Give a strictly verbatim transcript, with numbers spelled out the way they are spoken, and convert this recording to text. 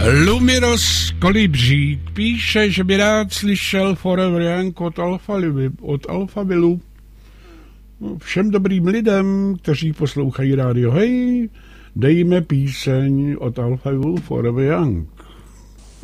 Lumiros Kolibřík píše, že by rád slyšel Forever Young od Alphavilu. Od Alphavilu. Všem dobrým lidem, kteří poslouchají rádio Hej, dejme píseň od Alphavilu Forever Young.